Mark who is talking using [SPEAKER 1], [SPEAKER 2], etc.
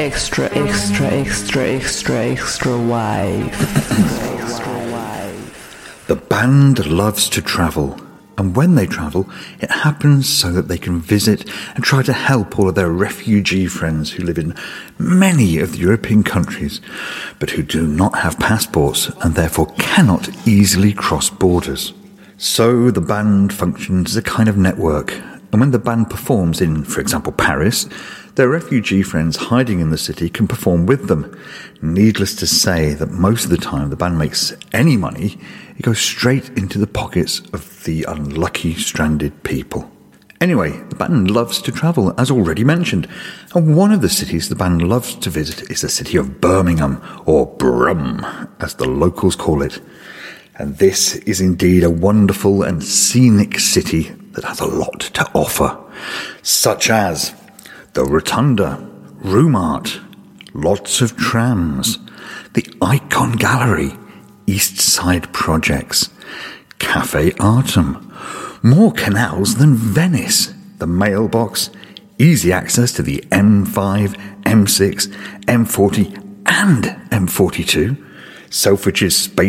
[SPEAKER 1] extra, extra, extra, extra, extra wave.
[SPEAKER 2] The band loves to travel, and when they travel, it happens so that they can visit and try to help all of their refugee friends who live in many of the European countries, but who do not have passports and therefore cannot easily cross borders. So the band functions as a kind of network, and when the band performs in, for example, Paris, their refugee friends hiding in the city can perform with them. Needless to say that most of the time the band makes any money, it goes straight into the pockets of the unlucky stranded people. Anyway, the band loves to travel, as already mentioned, and one of the cities the band loves to visit is the city of Birmingham, or Brum, as the locals call it. And this is indeed a wonderful and scenic city that has a lot to offer, such as the Rotunda, Room Art, lots of trams, the Icon Gallery, East Side Projects, Cafe Artem, more canals than Venice, the mailbox, easy access to the M5, M6, M40 and M42, Selfridges,